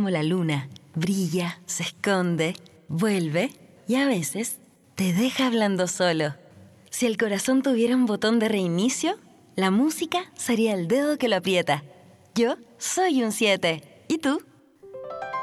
como la luna. Brilla, se esconde, vuelve y a veces te deja hablando solo. Si el corazón tuviera un botón de reinicio, la música sería el dedo que lo aprieta. Yo soy un 7. ¿Y tú?